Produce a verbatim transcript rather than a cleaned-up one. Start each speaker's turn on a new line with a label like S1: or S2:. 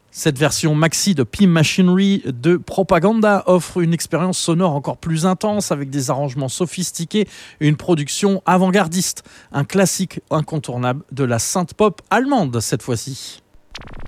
S1: Cette version maxi de P Machinery de Propaganda offre une expérience sonore encore plus intense avec des arrangements sophistiqués et une production avant-gardiste. Un classique incontournable de la synth-pop allemande cette fois-ci.